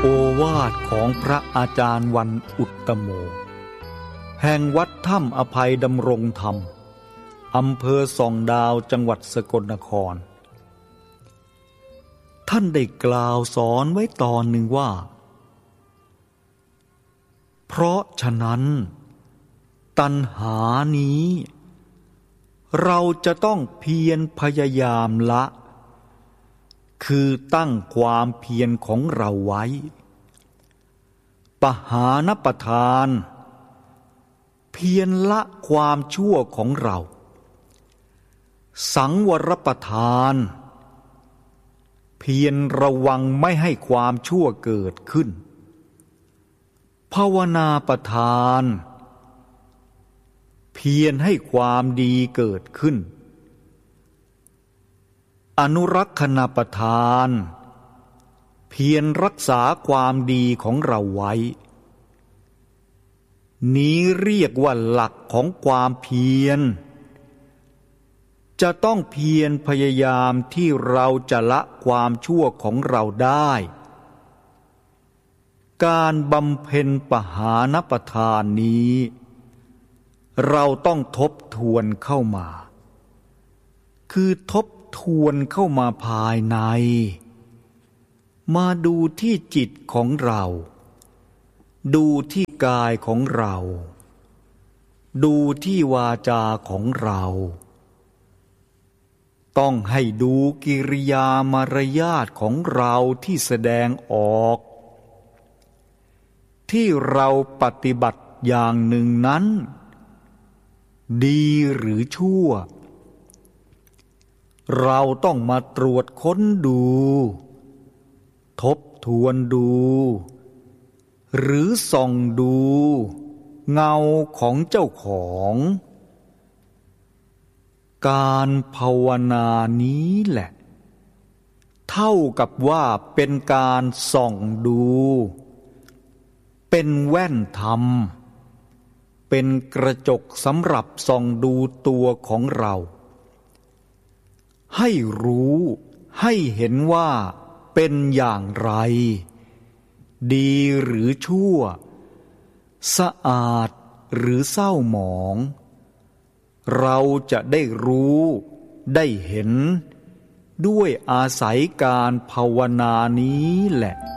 โอวาทของพระอาจารย์วันอุตตโมแห่งวัดถ้ำอภัยดำรงธรรมอำเภอส่องดาวจังหวัดสกลนครท่านได้กล่าวสอนไว้ตอนหนึ่งว่าเพราะฉะนั้นตัณหานี้เราจะต้องเพียรพยายามละคือตั้งความเพียรของเราไว้ปหานประทานเพียรละความชั่วของเราสังวรประทานเพียรระวังไม่ให้ความชั่วเกิดขึ้นภาวนาประทานเพียรให้ความดีเกิดขึ้นอนุรักษณประทานเพียรรักษาความดีของเราไว้นี้เรียกว่าหลักของความเพียรจะต้องเพียรพยายามที่เราจะละความชั่วของเราได้การบำเพ็ญปหานประทานนี้เราต้องทบทวนเข้ามาคือทบทวนเข้ามาภายในมาดูที่จิตของเราดูที่กายของเราดูที่วาจาของเราต้องให้ดูกิริยามารยาทของเราที่แสดงออกที่เราปฏิบัติอย่างหนึ่งนั้นดีหรือชั่วเราต้องมาตรวจค้นดูทบทวนดูหรือส่องดูเงาของเจ้าของการภาวนานี้แหละเท่ากับว่าเป็นการส่องดูเป็นแว่นธรรมเป็นกระจกสำหรับส่องดูตัวของเราให้รู้ให้เห็นว่าเป็นอย่างไรดีหรือชั่วสะอาดหรือเศร้าหมองเราจะได้รู้ได้เห็นด้วยอาศัยการภาวนานี้แหละ